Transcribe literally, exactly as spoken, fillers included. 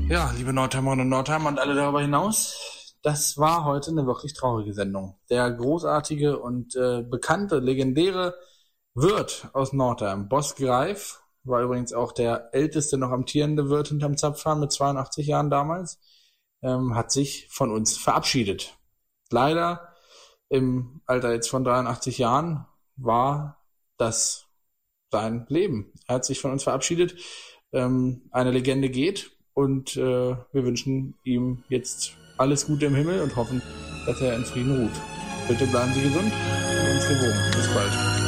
Ja, liebe Nordheimerinnen und Nordheimer und alle darüber hinaus, das war heute eine wirklich traurige Sendung. Der großartige und äh, bekannte, legendäre Wirt aus Nordheim, Boss Greif, war übrigens auch der älteste noch amtierende Wirt hinterm Zapfhahn mit zweiundachtzig Jahren damals, ähm, hat sich von uns verabschiedet. Leider im Alter jetzt von dreiundachtzig Jahren war das sein Leben. Er hat sich von uns verabschiedet. Ähm, eine Legende geht. Und äh, wir wünschen ihm jetzt alles Gute im Himmel und hoffen, dass er in Frieden ruht. Bitte bleiben Sie gesund und uns gewogen. Bis bald.